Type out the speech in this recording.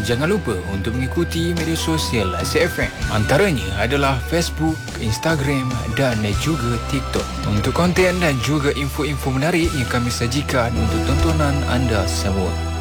jangan lupa untuk mengikuti media sosial Azad FM. Antaranya adalah Facebook, Instagram dan juga TikTok. Untuk konten dan juga info-info menarik yang kami sajikan untuk tontonan anda semua.